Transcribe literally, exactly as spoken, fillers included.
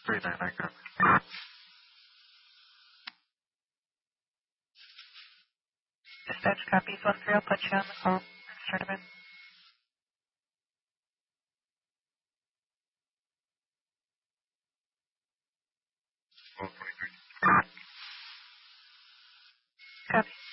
three nine nine, copy. Dispatch copies one three. I'll put you on the call. Start a minute. twelve twenty-three. Copy.